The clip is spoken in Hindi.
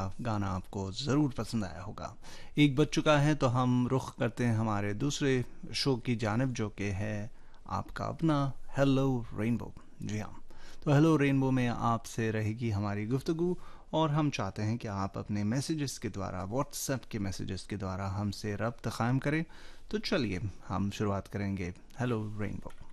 गाना आपको ज़रूर पसंद आया होगा। एक बज चुका है तो हम रुख करते हैं हमारे दूसरे शो की जानिब, जो कि है आपका अपना हेलो रेनबो। जी हाँ, तो हेलो रेनबो में आपसे रहेगी हमारी गुफ्तगू, और हम चाहते हैं कि आप अपने मैसेजेस के द्वारा, व्हाट्सएप के मैसेजेस के द्वारा हमसे रब्त कायम करें। तो चलिए हम शुरुआत करेंगे हेलो रेनबो।